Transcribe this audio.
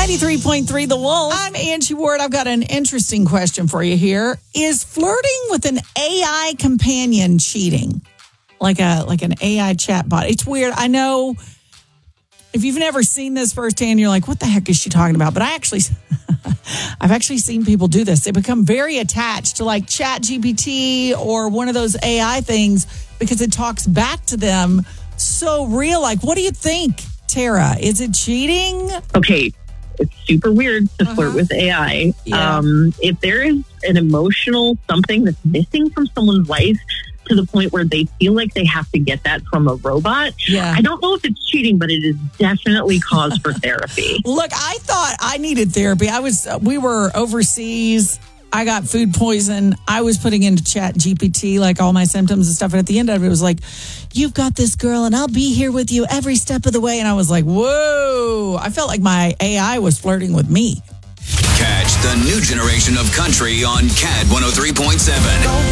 93.3 The Wolf. I'm Angie Ward. I've got an interesting question for you here. Is flirting with an AI companion cheating? Like an AI chatbot. It's weird. I know if you've never seen this firsthand, you're like, what the heck is she talking about? But I've actually seen people do this. They become very attached to like ChatGPT or one of those AI things because it talks back to them so real. Like, what do you think, Tara? Is it cheating? Okay, it's super weird to flirt with AI. Yeah. If there is an emotional something that's missing from someone's life to the point where they feel like they have to get that from a robot, I don't know if it's cheating, but it is definitely cause for therapy. Look, I thought I needed therapy. We were overseas. I got food poison. I was putting into ChatGPT like all my symptoms and stuff. And at the end of it was like, you've got this, girl, and I'll be here with you every step of the way. And I was like, whoa. I felt like my AI was flirting with me. Catch the new generation of country on CAD 103.7.